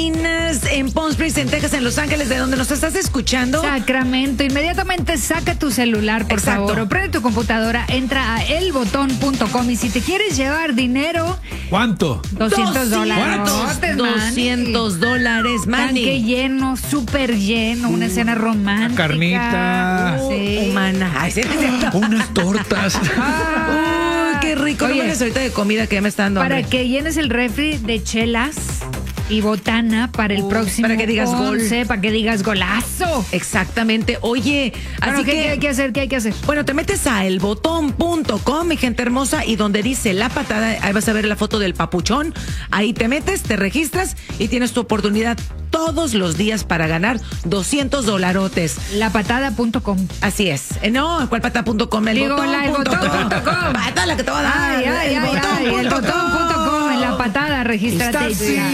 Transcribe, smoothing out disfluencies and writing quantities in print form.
En Palm Springs, en Texas, en Los Ángeles, de donde nos estás escuchando. Sacramento, inmediatamente saca tu celular, por Exacto. favor, o prende tu computadora, entra a elbotón.com y si te quieres llevar dinero, ¿Cuánto? $200. $200, Tanque Manny. lleno, súper lleno, una escena romántica. Carnita. Sí. Humana. Ay, sí, Unas tortas. Uy, qué rico. No Oye, me hagas ahorita de comida que ya me está dando Para hambre. que llenes el refri de chelas y botana para el próximo para que digas gol. 11, para que digas golazo. Exactamente. Oye, Bueno, así ¿qué hay que hacer? ¿Qué hay que hacer? Bueno, te metes a elbotón.com, mi gente hermosa, y donde dice La Patada, ahí vas a ver la foto del papuchón. Ahí te metes, te registras y tienes tu oportunidad todos los días para ganar $200. Lapatada.com. Así es. No, ¿cuál patada.com? Digo, elbotón.com. Patada la que te va a dar. El botón.com. En La Patada, regístrate Está ya.